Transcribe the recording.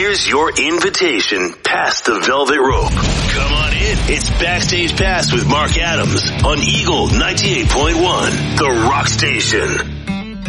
Here's your invitation past the velvet rope. Come on in. It's Backstage Pass with Mark Adams on Eagle 98.1, the Rock Station.